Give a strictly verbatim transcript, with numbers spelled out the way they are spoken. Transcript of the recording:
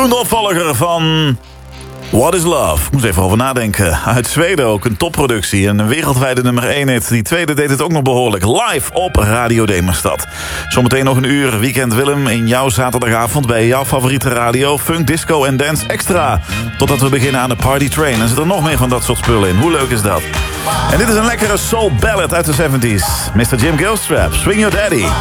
Toen de opvolger van What is Love. Moest even over nadenken. Uit Zweden ook, een topproductie. Een wereldwijde nummer één hit. Die tweede deed het ook nog behoorlijk. Live op Radio Demerstad. Zometeen nog een uur Weekend Willem in jouw zaterdagavond bij jouw favoriete radio. Funk, disco en dance extra. Totdat we beginnen aan de Party Train. En zit er nog meer van dat soort spullen in. Hoe leuk is dat? En dit is een lekkere soul ballad uit de zeventies. mister Jim Gilstrap, Swing Your Daddy.